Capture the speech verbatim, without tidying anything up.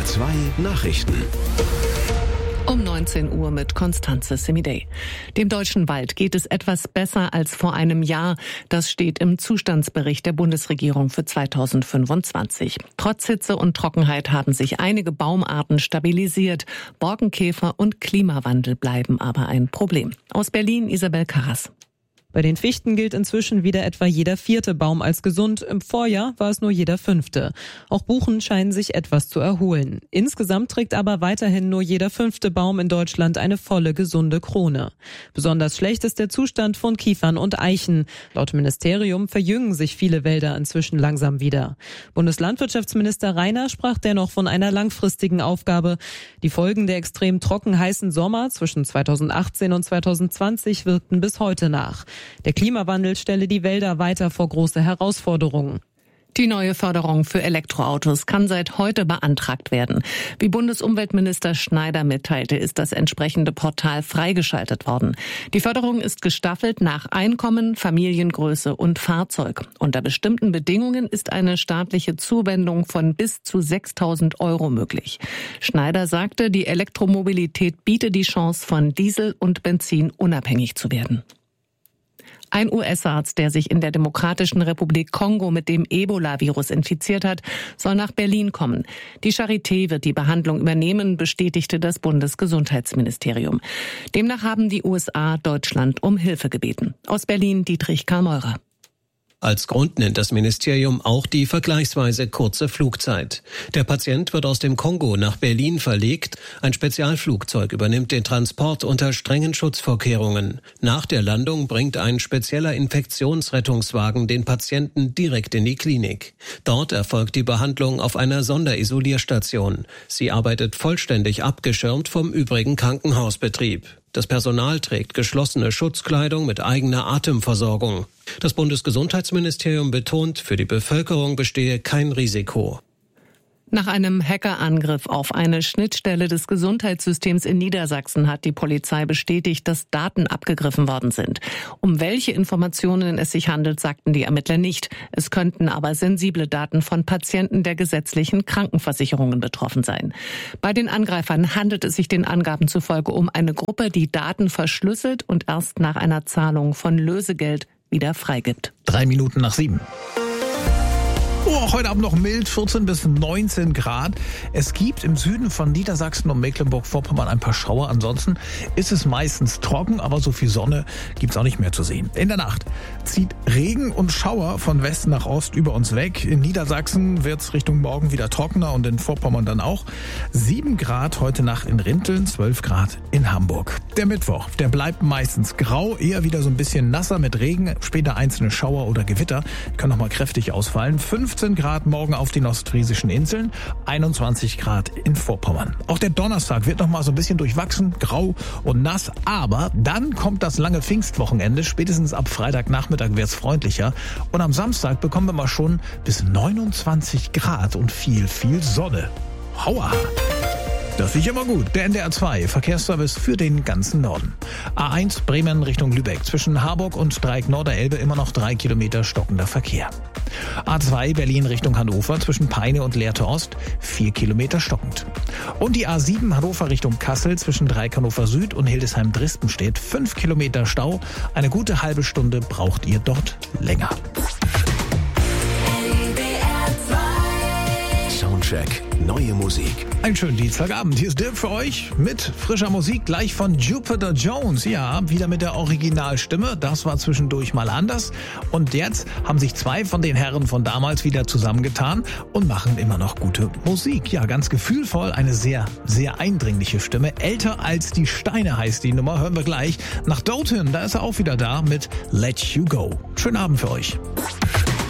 R zwei Nachrichten. Um neunzehn Uhr mit Konstanze Semidey. Dem deutschen Wald geht es etwas besser als vor einem Jahr. Das steht im Zustandsbericht der Bundesregierung für zweitausendfünfundzwanzig. Trotz Hitze und Trockenheit haben sich einige Baumarten stabilisiert. Borkenkäfer und Klimawandel bleiben aber ein Problem. Aus Berlin Isabel Karras. Bei den Fichten gilt inzwischen wieder etwa jeder vierte Baum als gesund. Im Vorjahr war es nur jeder fünfte. Auch Buchen scheinen sich etwas zu erholen. Insgesamt trägt aber weiterhin nur jeder fünfte Baum in Deutschland eine volle, gesunde Krone. Besonders schlecht ist der Zustand von Kiefern und Eichen. Laut Ministerium verjüngen sich viele Wälder inzwischen langsam wieder. Bundeslandwirtschaftsminister Reiner sprach dennoch von einer langfristigen Aufgabe. Die Folgen der extrem trocken heißen Sommer zwischen zweitausendachtzehn und zweitausendzwanzig wirkten bis heute nach. Der Klimawandel stelle die Wälder weiter vor große Herausforderungen. Die neue Förderung für Elektroautos kann seit heute beantragt werden. Wie Bundesumweltminister Schneider mitteilte, ist das entsprechende Portal freigeschaltet worden. Die Förderung ist gestaffelt nach Einkommen, Familiengröße und Fahrzeug. Unter bestimmten Bedingungen ist eine staatliche Zuwendung von bis zu sechstausend Euro möglich. Schneider sagte, die Elektromobilität biete die Chance, von Diesel und Benzin unabhängig zu werden. Ein U S-Arzt, der sich in der Demokratischen Republik Kongo mit dem Ebola-Virus infiziert hat, soll nach Berlin kommen. Die Charité wird die Behandlung übernehmen, bestätigte das Bundesgesundheitsministerium. Demnach haben die U S A Deutschland um Hilfe gebeten. Aus Berlin Dietrich Karl-Meurer. Als Grund nennt das Ministerium auch die vergleichsweise kurze Flugzeit. Der Patient wird aus dem Kongo nach Berlin verlegt. Ein Spezialflugzeug übernimmt den Transport unter strengen Schutzvorkehrungen. Nach der Landung bringt ein spezieller Infektionsrettungswagen den Patienten direkt in die Klinik. Dort erfolgt die Behandlung auf einer Sonderisolierstation. Sie arbeitet vollständig abgeschirmt vom übrigen Krankenhausbetrieb. Das Personal trägt geschlossene Schutzkleidung mit eigener Atemversorgung. Das Bundesgesundheitsministerium betont, für die Bevölkerung bestehe kein Risiko. Nach einem Hackerangriff auf eine Schnittstelle des Gesundheitssystems in Niedersachsen hat die Polizei bestätigt, dass Daten abgegriffen worden sind. Um welche Informationen es sich handelt, sagten die Ermittler nicht. Es könnten aber sensible Daten von Patienten der gesetzlichen Krankenversicherungen betroffen sein. Bei den Angreifern handelt es sich den Angaben zufolge um eine Gruppe, die Daten verschlüsselt und erst nach einer Zahlung von Lösegeld wieder freigibt. Drei Minuten nach sieben. Oh, heute Abend noch mild, vierzehn bis neunzehn Grad. Es gibt im Süden von Niedersachsen und Mecklenburg-Vorpommern ein paar Schauer. Ansonsten ist es meistens trocken, aber so viel Sonne gibt's auch nicht mehr zu sehen. In der Nacht zieht Regen und Schauer von Westen nach Ost über uns weg. In Niedersachsen wird's Richtung Morgen wieder trockener und in Vorpommern dann auch. sieben Grad heute Nacht in Rinteln, zwölf Grad in Hamburg. Der Mittwoch, der bleibt meistens grau, eher wieder so ein bisschen nasser mit Regen, später einzelne Schauer oder Gewitter. Kann noch mal kräftig ausfallen. fünfzehn Grad morgen auf den ostfriesischen Inseln, einundzwanzig Grad in Vorpommern. Auch der Donnerstag wird noch mal so ein bisschen durchwachsen, grau und nass, aber dann kommt das lange Pfingstwochenende. Spätestens ab Freitagnachmittag wird's freundlicher und am Samstag bekommen wir mal schon bis neunundzwanzig Grad und viel, viel Sonne. Hauer! Das finde ich immer gut. Der N D R zwei Verkehrsservice für den ganzen Norden. A eins Bremen Richtung Lübeck. Zwischen Harburg und Dreieck Norderelbe immer noch drei Kilometer stockender Verkehr. A zwei Berlin Richtung Hannover. Zwischen Peine und Lehrte Ost vier Kilometer stockend. Und die A sieben Hannover Richtung Kassel. Zwischen Dreieck Hannover Süd und Hildesheim-Dresden-Stedt fünf Kilometer Stau. Eine gute halbe Stunde braucht ihr dort länger. Soundcheck. Neue Musik. Einen schönen Dienstagabend. Hier ist Dirk für euch mit frischer Musik gleich von Jupiter Jones. Ja, wieder mit der Originalstimme. Das war zwischendurch mal anders. Und jetzt haben sich zwei von den Herren von damals wieder zusammengetan und machen immer noch gute Musik. Ja, ganz gefühlvoll. Eine sehr, sehr eindringliche Stimme. Älter als die Steine heißt die Nummer. Hören wir gleich. Nach Doten, da ist er auch wieder da mit Let You Go. Schönen Abend für euch.